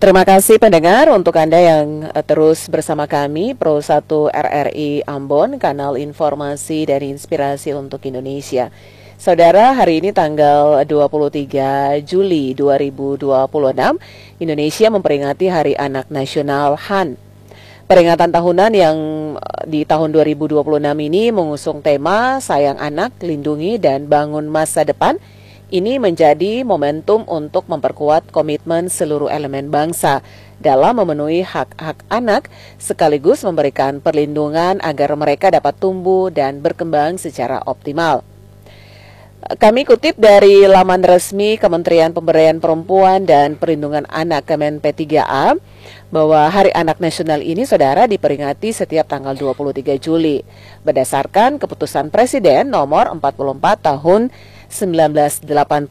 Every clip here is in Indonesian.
Terima kasih pendengar untuk Anda yang terus bersama kami Pro 1 RRI Ambon, kanal informasi dan inspirasi untuk Indonesia. Saudara, hari ini tanggal 23 Juli 2026, Indonesia memperingati Hari Anak Nasional HAN. Peringatan tahunan yang di tahun 2026 ini mengusung tema Sayang Anak, Lindungi dan Bangun Masa Depan. Ini menjadi momentum untuk memperkuat komitmen seluruh elemen bangsa dalam memenuhi hak-hak anak sekaligus memberikan perlindungan agar mereka dapat tumbuh dan berkembang secara optimal. Kami kutip dari laman resmi Kementerian Pemberdayaan Perempuan dan Perlindungan Anak Kemen P3A bahwa Hari Anak Nasional ini, saudara, diperingati setiap tanggal 23 Juli berdasarkan keputusan Presiden nomor 44 tahun 1984.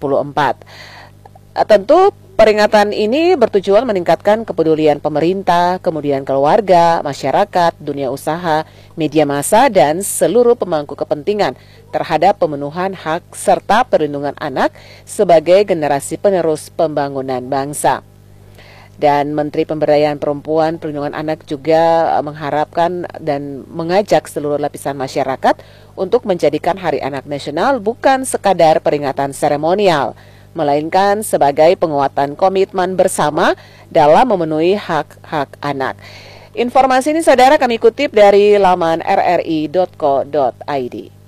Tentu peringatan ini bertujuan meningkatkan kepedulian pemerintah, kemudian keluarga, masyarakat, dunia usaha, media massa, dan seluruh pemangku kepentingan terhadap pemenuhan hak serta perlindungan anak sebagai generasi penerus pembangunan bangsa. Dan Menteri Pemberdayaan Perempuan Perlindungan Anak juga mengharapkan dan mengajak seluruh lapisan masyarakat untuk menjadikan Hari Anak Nasional bukan sekadar peringatan seremonial, melainkan sebagai penguatan komitmen bersama dalam memenuhi hak-hak anak. Informasi ini, saudara, kami kutip dari laman rri.co.id.